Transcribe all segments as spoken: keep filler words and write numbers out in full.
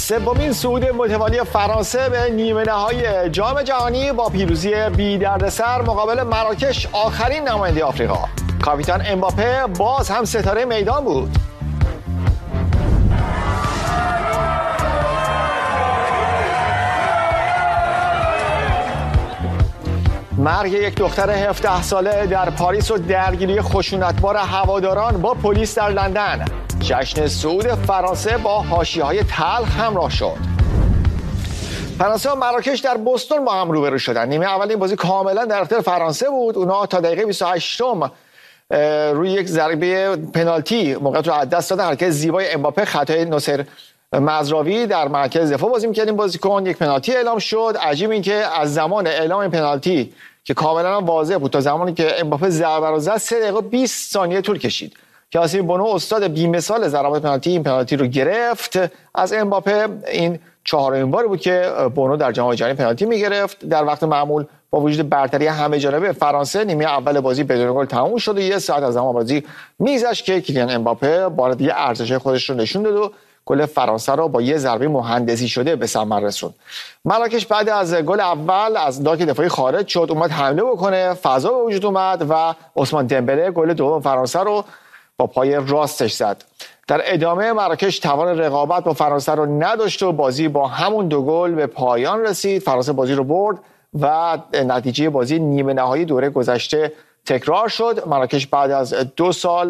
سومین صعود متوالی فرانسه به نیمه نهایی جام جهانی با پیروزی بی دردسر مقابل مراکش، آخرین نماینده آفریقا. کاپیتان امباپه باز هم ستاره میدان بود. مرگ یک دختر هفده ساله در پاریس و درگیری خشونتبار هواداران با پلیس در لندن. جشن صعود فرانسه با حاشیه‌های تلخ همراه شد. فرانسه و مراکش در بوستون با هم روبرو شدند. نیمه اول این بازی کاملا در اختیار فرانسه بود. اونها تا دقیقه بیست و هشتم روی یک ضربه پنالتی موقعیت رو از دست دادن. حرکت زیبای امباپه، خطای ناصر مزراوی در مرکز دفاع بازی می‌کرد این بازیکن. یک پنالتی اعلام شد. عجیب این که از زمان اعلام این پنالتی که کاملا واضح بود تا زمانی که امباپه ضربه رو زد سه دقیقه و بیست ثانیه طول کشید. کاسیم بونو استاد بی‌مثال ضربات پنالتی این پنالتی رو گرفت از امباپه. این چهارمین باری بود که بونو در جام جهانی پنالتی می‌گرفت در وقت معمول. با وجود برتری همه جانبه فرانسه، نیمه اول بازی بدون گل تموم شد و یک ساعت از زمان بازی میگذشت که کیلیان امباپه بار دیگه ارزش خودش رو نشون داد و گل فرانسه رو با یه ضربه مهندسی شده به ثمر رسوند. مراکش بعد از گل اول از داک دفاعی خارج شد، اومد حمله بکنه، فضا به وجود اومد و عثمان دمبله گل دوم فرانسه رو با پای راستش زد. در ادامه مراکش توان رقابت با فرانسه رو نداشت و بازی با همون دو گل به پایان رسید. فرانسه بازی رو برد و نتیجه بازی نیمه نهایی دوره گذشته تکرار شد. مراکش بعد از دو سال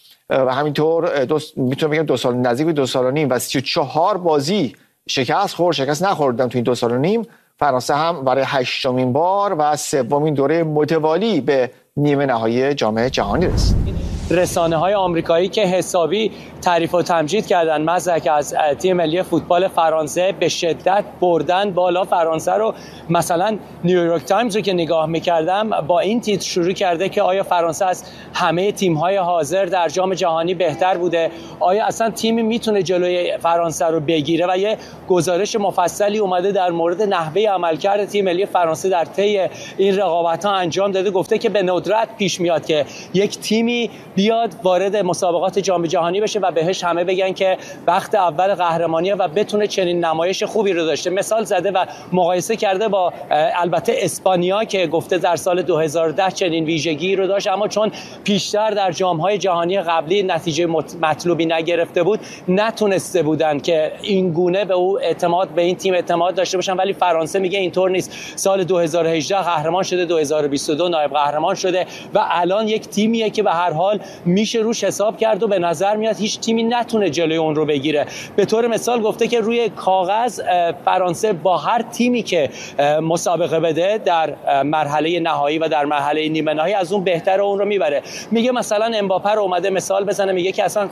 و همینطور دو میتونم بگم دو سال نزدیک به دو سال و نیم و سی و چهار بازی شکست خورد شکست نخوردن تو این دو سال و نیم. فرانسه هم برای هشتمین بار و سومین دوره متوالی به نیمه نهایی جام جهانی رسید. رسانه های آمریکایی که حسابی تعریف و تمجید کردن مزدک از تیم ملی فوتبال فرانسه، به شدت بردن بالا فرانسه رو. مثلا نیویورک تایمز رو که نگاه میکردم با این تیتر شروع کرده که آیا فرانسه از همه تیم های حاضر در جام جهانی بهتر بوده؟ آیا اصلا تیمی میتونه جلوی فرانسه رو بگیره؟ و یه گزارش مفصلی اومده در مورد نحوه عملکرد تیم ملی فرانسه در طی این رقابت ها انجام داده. گفته که به ندرت پیش میاد که یک تیمی بیاد وارد مسابقات جام جهانی بشه و بهش همه بگن که وقت اول قهرمانیه و بتونه چنین نمایش خوبی رو داشته. مثال زده و مقایسه کرده با البته اسپانیا که گفته در سال دو هزار و ده چنین ویژگی رو داشت، اما چون پیشتر در جام‌های جهانی قبلی نتیجه مطلوبی نگرفته بود نتونسته بودن که این گونه به او اعتماد به این تیم اعتماد داشته باشن. ولی فرانسه میگه اینطور نیست. سال دو هزار و هجده قهرمان شده، دو هزار و بیست و دو نایب قهرمان شده و الان یک تیمیه که به هر حال میشه روش حساب کرد و به نظر میاد هیچ تیمی نتونه جلوی اون رو بگیره. به طور مثال گفته که روی کاغذ فرانسه با هر تیمی که مسابقه بده در مرحله نهایی و در مرحله نیمه نهایی از اون بهتر اون رو میبره. میگه مثلا امباپه رو اومده مثال بزنه، میگه که اصلا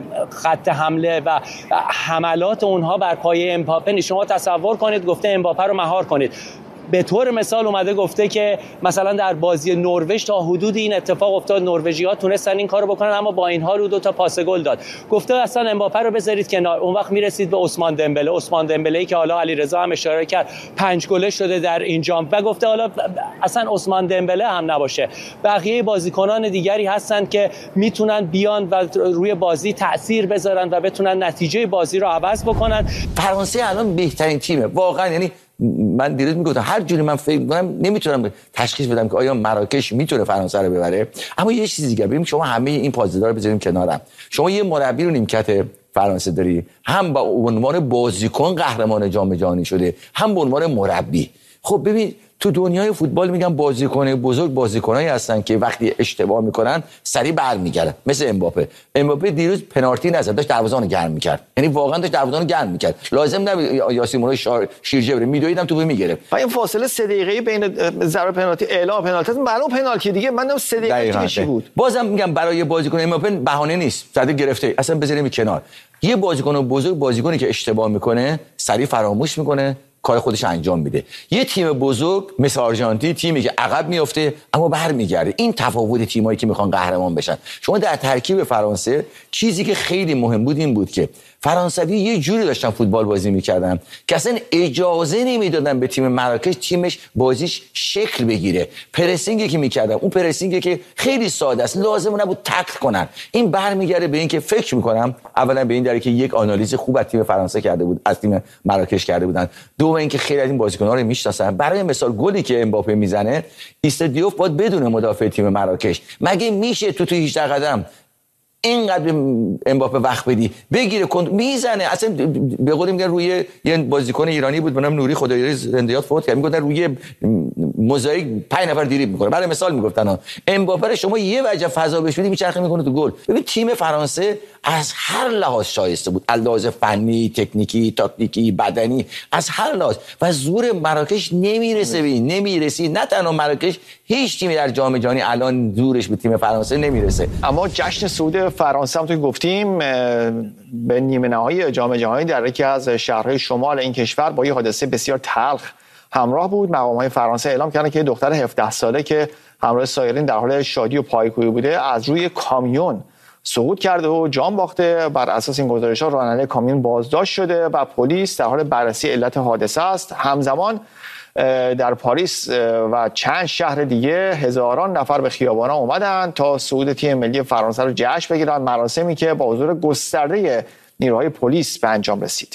خط حمله و حملات اونها بر پایه امباپه نیست. شما تصور کنید گفته امباپه رو مهار کنید. به طور مثال اومده گفته که مثلا در بازی نروژ تا حدود این اتفاق افتاد، نروژی‌ها تونستن این کارو بکنن اما با این حال او دو تا پاس گل داد. گفته اصلا امباپه رو بذارید کنار. اون وقت میرسید به عثمان دمبله. عثمان دمبله‌ای که حالا علیرضا هم اشاره کرد پنج گله شده در این جام و گفته حالا اصلا عثمان دمبله هم نباشه، بقیه بازیکنان دیگری هستن که میتونن بیان و روی بازی تأثیر بذارن و بتونن نتیجه بازی رو عوض بکنن. فرانسه الان بهترین تیمه واقعا. یعنی من دیروز میگفتم هر جوری من فکر می‌کنم نمیتونم تشخیص بدم که آیا مراکش میتونه فرانسه رو ببره. اما یه چیز دیگه ببین، شما همه این پازدارا رو بذاریم کنارم. شما یه مربی رو نیمکت فرانسه داری، هم با عنوان بازیکن قهرمان جام جهانی شده، هم به عنوان مربی. خب ببین تو دنیای فوتبال میگن بازیکن بزرگ بازیکنایی هستن که وقتی اشتباه میکنن سریع برمیگردن، مثل امباپه. امباپه دیروز پنالتی نزد، داشت دروازه‌بانو گرم میکرد. یعنی واقعا داشت دروازه‌بانو گرم میکرد. لازم نبود یاسین شار... شیرجه بره، میدویدم تو میگرفت. و این فاصله سه دقیقه‌ای بین ضربه پنالتی اعلام پنالتی معلوم پنالتی دیگه منم سه دقیقه چی بود. بازم میگم برای بازیکن امباپه بهانه نیست. زده گرفته، اصلا بذاریم کنار. یه بازیکن بزرگ بازیکنی که اشتباه میکنه سریع فراموش میکنه، کار خودش انجام میده. یه تیم بزرگ مثل آرژانتین تیمی که عقب میفته اما برمیگرده. این تفاوت تیمایی که میخوان قهرمان بشن. شما در ترکیب فرانسه چیزی که خیلی مهم بود این بود که فرانسوی یه جوری داشتن فوتبال بازی میکردن که اصلا اجازه نمیدادن به تیم مراکش تیمش بازیش شکل بگیره. پرسینگی که میکردن، اون پرسینگی که خیلی ساده است، لازم نبود تکل کنن. این برمیگره به این که فکر میکنم اولا به این دلیل که یک آنالیز خوب از تیم فرانسه کرده بود، از تیم مراکش کرده بودن. دوم اینکه خیلی از این بازیکن‌ها رو میشناسن. برای مثال گلی که امباپه میزنه، ایستادیوف باید بدون مدافع تیم مراکش. مگه میشه تو تو هجده قدم اینقدر امباپه وقت بدی بگیره کند میزنه؟ اصلا به قول میگن روی یه بازیکن ایرانی بود به نام نوری خدایاری زنده یاد فوت کرد، میگفتن روی موزاییک پنج نفر دریبل میکنه. برای مثال میگفتن امباپه رو شما یه وجه فضا بهش بدی میچرخه میکنه تو گل. ببین تیم فرانسه از هر لحاظ شایسته بود، از لحاظ فنی، تکنیکی، تاکتیکی، بدنی، از هر لحاظ. و زور مراکش نمیرسه به این، نمیرسی. نه تنها مراکش، هیچ تیمی در جام جهانی الان زورش به تیم فرانسه نمیرسه. اما جشن صعود فرانسه هم توی گفتیم به نیمه نهایی جام جهانی در یکی از شهرهای شمال این کشور با یه حادثه بسیار تلخ همراه بود. مقام‌های فرانسه اعلام کردن که دختر هفده ساله که همراه سایرین در حال شادی و پایکوبی بوده از روی کامیون سقوط کرده و جان باخته. بر اساس این گزارش‌ها راننده کامیون بازداشت شده و پلیس در حال بررسی علت حادثه است. همزمان در پاریس و چند شهر دیگه هزاران نفر به خیابان‌ها اومدن تا صعود تیم ملی فرانسه رو جشن بگیرن، مراسمی که با حضور گسترده نیروهای پلیس به انجام رسید.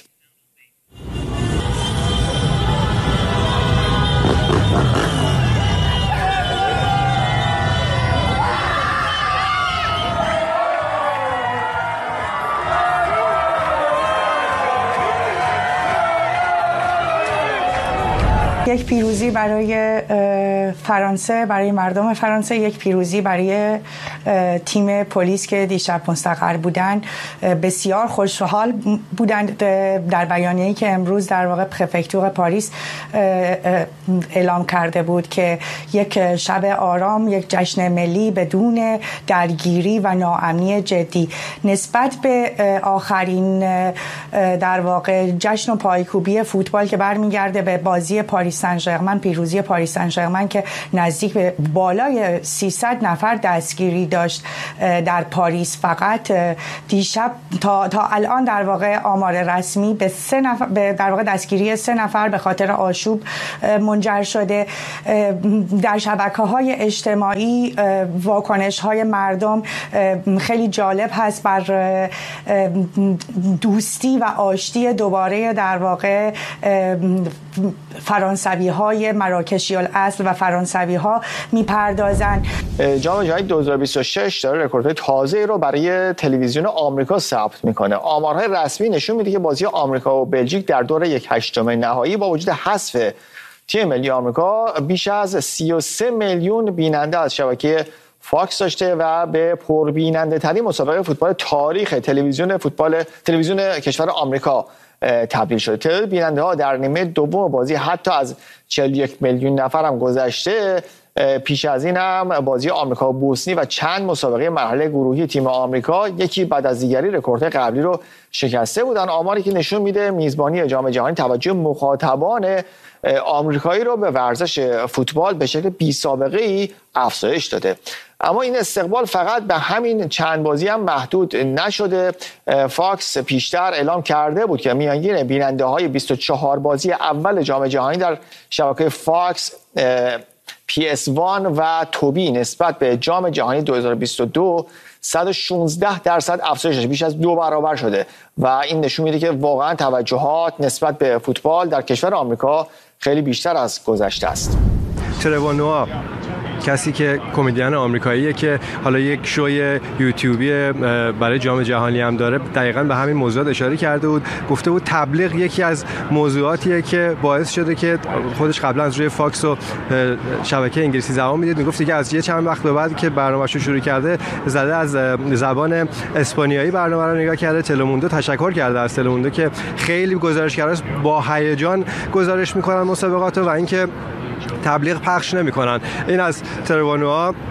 یک پیروزی برای فرانسه، برای مردم فرانسه، یک پیروزی برای تیم پلیس که دیشب مستقر بودن. بسیار خوشحال بودند. در بیانیه‌ای که امروز در واقع پرفکتور پاریس اعلام کرده بود که یک شب آرام، یک جشن ملی بدون درگیری و ناامنی جدی. نسبت به آخرین در واقع جشن و پایکوبی فوتبال که برمیگرده به بازی پاریس سن ژرمن، پیروزی پاریس سن ژرمن که نزدیک به بالای سیصد نفر دستگیری داشت در پاریس فقط دیشب، تا تا الان در واقع آمار رسمی به سه نفر، به در واقع دستگیری سه نفر به خاطر آشوب منجر شده. در شبکه‌های اجتماعی واکنش‌های مردم خیلی جالب هست بر دوستی و آشتی دوباره در واقع فرانسوی های مراکشی الاصل و فرانسوی ها میپردازن. جام جهانی دو هزار و بیست و شش داره رکوردهای تازه‌ای رو برای تلویزیون آمریکا ثبت میکنه. آمارهای رسمی نشون میده که بازی آمریکا و بلژیک در دور یک هشتم نهایی با وجود حذف تیم ملی آمریکا بیش از سی و سه میلیون بیننده از شبکه فاکس داشته و به پربیننده ترین مسابقه فوتبال تاریخ تلویزیون فوتبال تلویزیون کشور آمریکا تبدیل شده. تعداد بیننده ها در نیمه دوم بازی حتی از چهل و یک میلیون نفر هم گذشته. پیش از این هم بازی آمریکا و بوسنی و چند مسابقه مرحله گروهی تیم آمریکا یکی بعد از دیگری رکوردهای قبلی رو شکسته بودن. آماری که نشون میده میزبانی جام جهانی توجه مخاطبان آمریکایی رو به ورزش فوتبال به شکل بی سابقه ای افزایش داده. اما این استقبال فقط به همین چند بازی هم محدود نشده. فاکس پیشتر اعلام کرده بود که میانگین بیننده های بیست و چهار بازی اول جام جهانی در شبکه فاکس، پی اس وان و توبی نسبت به جام جهانی دو هزار و بیست و دو صد و شانزده درصد افزایش داشته، بیش از دو برابر شده و این نشون میده که واقعا توجهات نسبت به فوتبال در کشور آمریکا خیلی بیشتر از گذشته است. ترور نوآ، کسی که کمدین آمریکاییه که حالا یک شوی یوتیوبی برای جام جهانی هم داره، دقیقاً به همین موضوعات اشاره کرده بود. گفته بود تبلیغ یکی از موضوعاتیه که باعث شده که خودش قبلا از روی فاکس و شبکه انگلیسی زبان میدید. میگفت دیگه از یه چند وقت به بعد که برنامه‌شو شروع کرده زده از زبان اسپانیایی برنامه رو نگاه کرده. تلموندو تشکر کرده از تلموندو که خیلی گزارشگراش با هیجان گزارش میکنن مسابقات و اینکه تبلیغ پخش نمیکنن. این از ترور نوآ.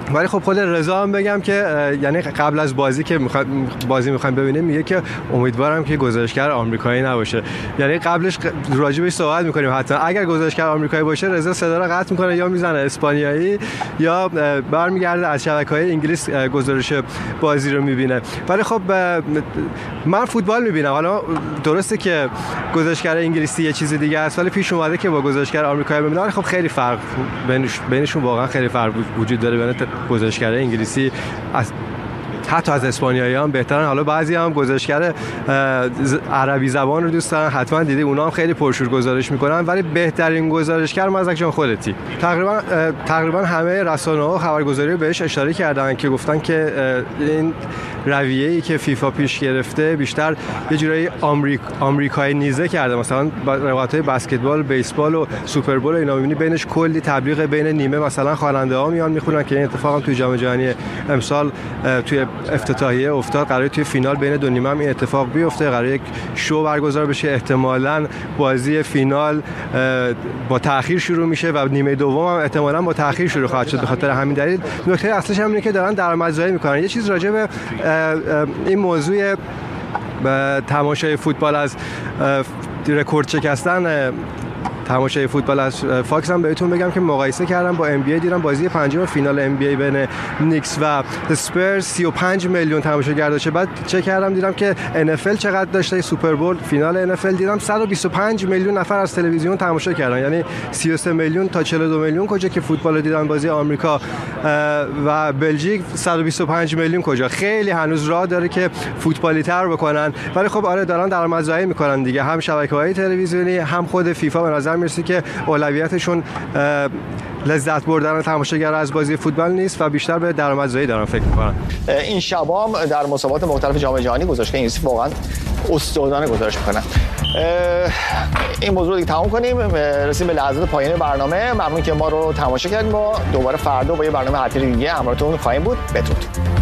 ولی خب خود رضا هم بگم که یعنی قبل از بازی که میخواد بازی میخوایم ببینیم میگه که امیدوارم که گزارشگر آمریکایی نباشه. یعنی قبلش راجبش صحبت میکنیم حتما اگر گزارشگر آمریکایی باشه رضا صدا رو قطع میکنه یا میزنه اسپانیایی یا برمیگرده از شبکه‌های انگلیس گزارش بازی رو میبینه. ولی خب من فوتبال میبینم. حالا درسته که گزارشگر انگلیسی یه چیز دیگه است ولی پیش اومده که با گزارشگر آمریکایی ببینم. ولی خب خیلی فرق بینش بینشون واقعا خیلی فرق وجود داره. بین گزارشگر انگلیسی از حتی از اسپانیایی هم بهترن. حالا بعضی هم گزارشگر عربی زبان رو دوست دارن، حتما دیدی اونا هم خیلی پرشور گزارش میکنن، ولی بهترین گزارشگر مزدک جان خودتی. تقریبا تقریبا همه رسانه‌ها و خبرگزاری بهش اشاره کردن که گفتن که این رویه‌ای که فیفا پیش گرفته بیشتر یه جورایی آمریک آمریکایی نیزه کرده. مثلا رقابت‌های بسکتبال، بیسبال و سوپربول اینا می‌بینی بینش کلی تبلیغ بین نیمه مثلا خواننده‌ها میان میخونن که این اتفاق هم توی جام جهانی امسال توی افتتاحیه افتاد. قراره توی فینال بین دو نیمه هم این اتفاق بیفته. قراره یک شو برگزار بشه. احتمالاً بازی فینال با تأخیر شروع میشه و نیمه دوم هم احتمالاً با تأخیر شروع خواهد شد. به خاطر همین دلیل نکته اصلیش هم اینه که دارن درآمدزایی میکنن. یه چیز راجع به این موضوع تماشای فوتبال از رکورد شکستن تماشای فوتبال از فاکس هم بهتون بگم که مقایسه کردم با ام بی ای. دیدم بازی پنجم فینال ام بی ای بین نیکس و اسپرز سی و پنج میلیون تماشاگر داشته. بعد چک کردم دیدم که ان اف ال چقدر داشته. سوپر بول فینال ان اف ال دیدم صد و بیست و پنج میلیون نفر از تلویزیون تماشا کردن. یعنی سی و سه میلیون تا چهل و دو میلیون کجا که فوتبال دیدن بازی آمریکا و بلژیک صد و بیست و پنج میلیون کجا. خیلی هنوز راه داره که فوتبالی تر بکنن. ولی خب آره دارن درآمدزایی میکنن دیگه. هم شبکه‌های تلویزیونی هم خود فیفا به نظر میرسه که اولویتشون لذت بردن تماشاگر از بازی فوتبال نیست و بیشتر به درآمدزایی دارن فکر میکنن. این شبام در مسابقات مختلف جام جهانی گزارشگر انگلیسی واقعا استادانه گزارش میکنن. این موضوع رو دیگه تمام کنیم. رسیدیم به لحظات پایان برنامه. ممنون که ما رو تماشا کردید. ما دوباره فردا با یه برنامه هفته دیگه همراهتون خواهیم بود. بدرود.